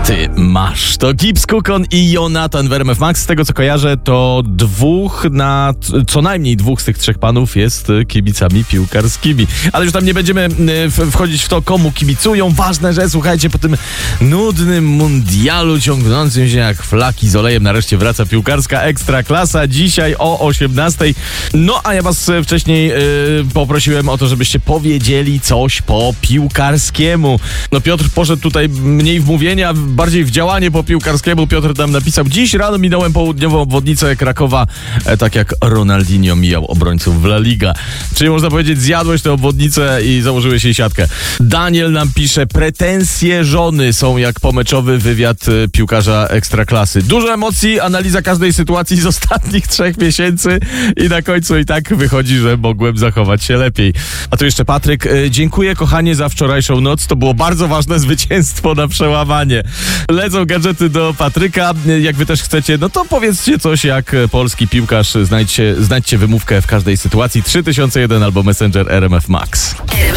Ty masz. To Gibbs Kukon i Jonatan w RMF Max. Z tego co kojarzę, to co najmniej dwóch z tych trzech panów jest kibicami piłkarskimi. Ale już tam nie będziemy wchodzić w to, komu kibicują. Ważne, że słuchajcie, po tym nudnym mundialu ciągnącym się jak flaki z olejem nareszcie wraca piłkarska Ekstraklasa. Dzisiaj o 18:00. No a ja was wcześniej poprosiłem o to, żebyście powiedzieli coś po piłkarskiemu. No Piotr poszedł tutaj mniej w mówienie, a bardziej w działanie po piłkarskiemu. Piotr tam napisał: dziś rano minąłem południową obwodnicę Krakowa, tak jak Ronaldinho mijał obrońców w La Liga. Czyli można powiedzieć, zjadłeś tę obwodnicę i założyłeś jej siatkę. Daniel nam pisze: pretensje żony są jak pomeczowy wywiad piłkarza Ekstraklasy. Dużo emocji, analiza każdej sytuacji z ostatnich 3 miesięcy i na końcu i tak wychodzi, że mogłem zachować się lepiej. A tu jeszcze Patryk: dziękuję kochanie za wczorajszą noc, to było bardzo ważne zwycięstwo na przełamanie. Lecą gadżety do Patryka. Jak wy też chcecie, no to powiedzcie coś jak polski piłkarz. Znajdźcie wymówkę w każdej sytuacji. 3001 albo Messenger RMF Max.